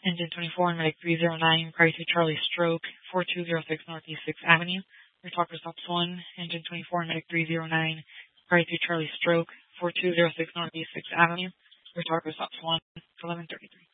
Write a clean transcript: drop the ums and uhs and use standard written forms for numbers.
Engine 24 and Medic 309, priority to Charlie Stroke, 4206 Northeast 6th Avenue. Your talker stops 1. Engine 24 and Medic 309, priority to Charlie Stroke, 4206 Northeast 6th Avenue. Your talker stops 1 for 1133.